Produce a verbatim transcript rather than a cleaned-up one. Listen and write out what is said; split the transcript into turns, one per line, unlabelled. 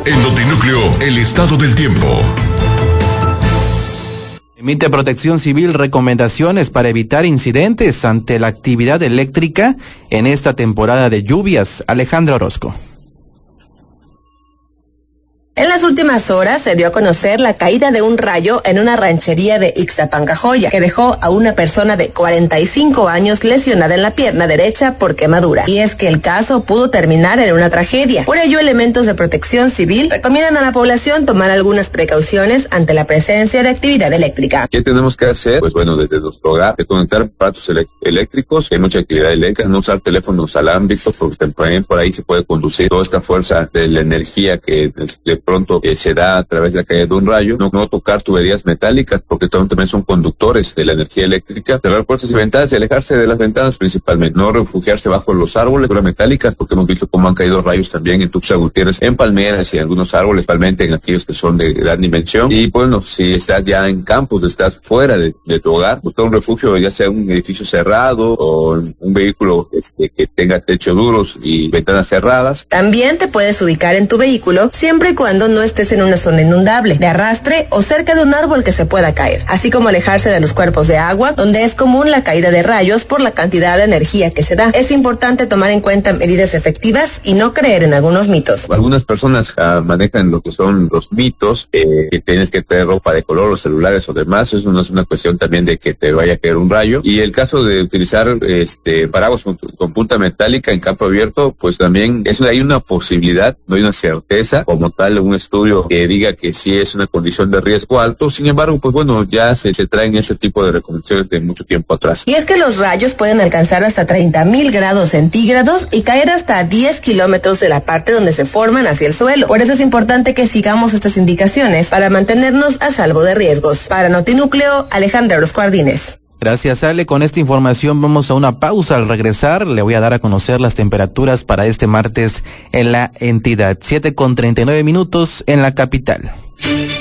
En Notinúcleo, el estado del tiempo.
Emite Protección Civil recomendaciones para evitar incidentes ante la actividad eléctrica en esta temporada de lluvias. Alejandra Orozco.
En las últimas horas se dio a conocer la caída de un rayo en una ranchería de Ixtapancajoya, que dejó a una persona de cuarenta y cinco años lesionada en la pierna derecha por quemadura. Y es que el caso pudo terminar en una tragedia. Por ello, elementos de Protección Civil recomiendan a la población tomar algunas precauciones ante la presencia de actividad eléctrica.
¿Qué tenemos que hacer? Pues bueno, desde nuestro hogar, de conectar aparatos elect- eléctricos, hay mucha actividad eléctrica, no usar teléfonos alámbricos, porque también por ahí se puede conducir toda esta fuerza de la energía que de pronto eh, se da a través de la caída de un rayo. No, no tocar tuberías metálicas, porque también son conductores de la energía eléctrica. Cerrar puertas y ventanas y alejarse de las ventanas principalmente. No refugiarse bajo los árboles, tuberías metálicas, porque hemos visto cómo han caído rayos también en Tuxtla Gutiérrez, en palmeras y en algunos árboles, principalmente en aquellos que son de gran dimensión. Y bueno, si estás ya en campos, estás fuera de, de tu hogar, buscar un refugio, ya sea un edificio cerrado o un vehículo este, que tenga techos duros y ventanas cerradas.
También te puedes ubicar en tu vehículo siempre y cuando no estés en una zona inundable, de arrastre o cerca de un árbol que se pueda caer, así como alejarse de los cuerpos de agua, donde es común la caída de rayos por la cantidad de energía que se da. Es importante tomar en cuenta medidas efectivas y no creer en algunos mitos.
Algunas personas uh, manejan lo que son los mitos, eh, que tienes que traer ropa de color, los celulares o demás. Eso no es una cuestión también de que te vaya a caer un rayo. Y el caso de utilizar este paraguas con, con punta metálica en campo abierto, pues también eso hay una posibilidad, no hay una certeza como tal, un estudio que diga que sí es una condición de riesgo alto. Sin embargo, pues bueno, ya se, se traen ese tipo de recomendaciones de mucho tiempo atrás.
Y es que los rayos pueden alcanzar hasta treinta mil grados centígrados y caer hasta diez kilómetros de la parte donde se forman hacia el suelo. Por eso es importante que sigamos estas indicaciones para mantenernos a salvo de riesgos. Para Notinúcleo, Alejandra Orozco Ardínez.
Gracias, Ale. Con esta información vamos a una pausa. Al regresar le voy a dar a conocer las temperaturas para este martes en la entidad. siete con treinta y nueve minutos en la capital.